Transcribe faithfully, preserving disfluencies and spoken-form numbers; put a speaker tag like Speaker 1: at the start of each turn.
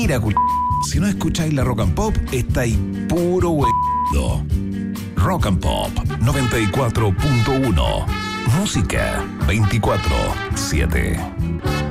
Speaker 1: Mira, cul... si no escucháis la Rock and Pop, estáis puro huevo. Rock and Pop noventa y cuatro punto uno. Música veinticuatro siete.